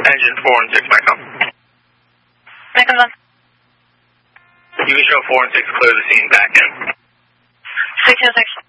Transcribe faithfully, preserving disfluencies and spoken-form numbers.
Engine four and six back up. Back on. You can show four and six clear the scene back in. six and six.